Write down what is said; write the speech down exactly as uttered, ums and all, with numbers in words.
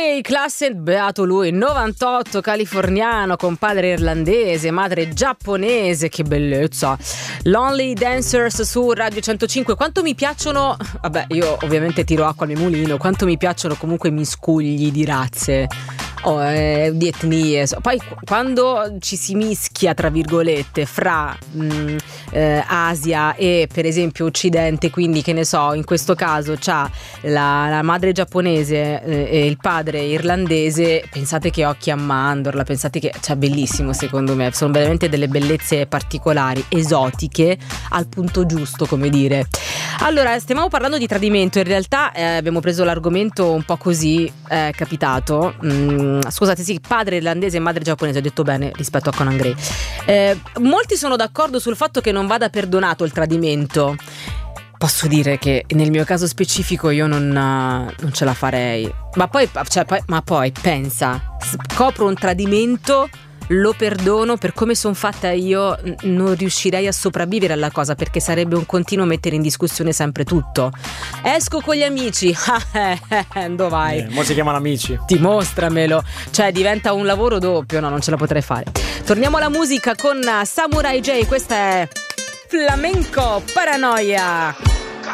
Ray Classen, beato lui, novantotto, californiano, con padre irlandese, madre giapponese, che bellezza. Lonely Dancers su Radio centocinque. Quanto mi piacciono, vabbè, io ovviamente tiro acqua al mio mulino, quanto mi piacciono comunque i miscugli di razze. Oh, eh, di etnie. Poi quando ci si mischia tra virgolette fra mh, eh, Asia e per esempio Occidente, quindi che ne so, in questo caso c'ha la, la madre giapponese eh, e il padre irlandese, pensate che occhi a mandorla, pensate che, cioè, bellissimo, secondo me sono veramente delle bellezze particolari, esotiche al punto giusto, come dire. Allora, stiamo parlando di tradimento, in realtà eh, abbiamo preso l'argomento un po' così, è eh, capitato mh, scusate, sì, padre irlandese e madre giapponese, ho detto bene rispetto a Conan Gray. Eh, molti sono d'accordo sul fatto che non vada perdonato il tradimento. Posso dire che nel mio caso specifico io non, non ce la farei. Ma poi, cioè, poi, ma poi pensa, scopro un tradimento, lo perdono, per come sono fatta io non riuscirei a sopravvivere alla cosa, perché sarebbe un continuo mettere in discussione sempre tutto. Esco con gli amici, dove vai? Eh, mo si chiamano amici. Dimostramelo, cioè diventa un lavoro doppio, no, non ce la potrei fare. Torniamo alla musica con Samurai J, questa è Flamenco Paranoia.